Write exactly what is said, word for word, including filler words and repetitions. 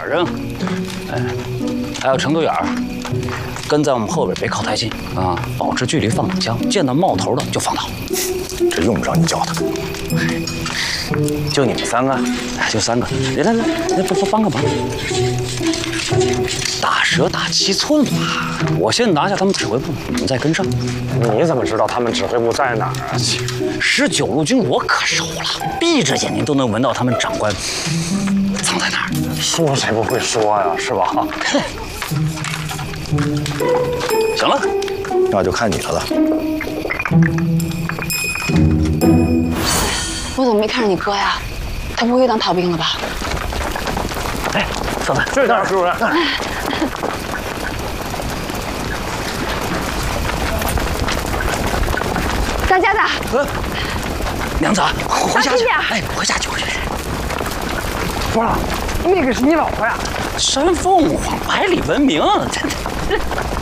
儿啊？哎，还有程度眼儿，跟在我们后边，别靠太近啊，保持距离放枪，见到冒头的就放倒。 这用不着你教他。 就你们三个，就三个，来来来，来帮帮个忙。打蛇打七寸嘛，我先拿下他们指挥部，你们再跟上。 你怎么知道他们指挥部在哪儿啊？ 十九路军我可熟了，闭着眼睛都能闻到他们长官藏在哪儿。 说谁不会说呀，是吧？ 行了， 那就看你的了。 我怎么没看着你哥呀？他不会又当逃兵了吧？ 哎，嫂子， 这点，师主任。 张家的， 呃，娘子，回家去。 小心点哎，回家去，回家去。 说了，那个是你老婆呀？ 山凤凰，百里闻名，真的。